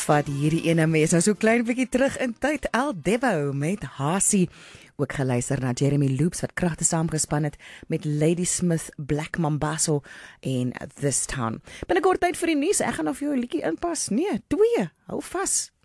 vat hierdie ene mes nou so klein bietjie terug in tyd. El Debo met Hasie. Ook geluister na Jeremy Loops wat kragtig saamgespan het met Ladysmith, Black Mambazo en This Town. Binnekort tyd vir die nuus. Ek gaan nou vir jou 'n liedjie inpas. Nee, 2. Hou vas.